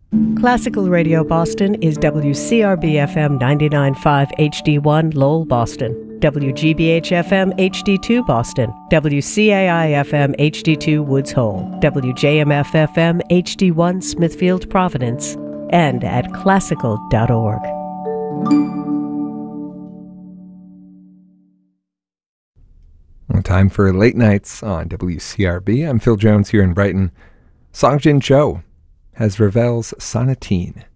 Classical Radio Boston is WCRB-FM 99.5 HD1 Lowell, Boston, WGBH-FM HD2 Boston, WCAI-FM HD2 Woods Hole, WJMF-FM HD1 Smithfield, Providence, and at classical.org. Time for Late Nights on WCRB. I'm Phil Jones here in Brighton. Songjin Cho has Ravel's Sonatine.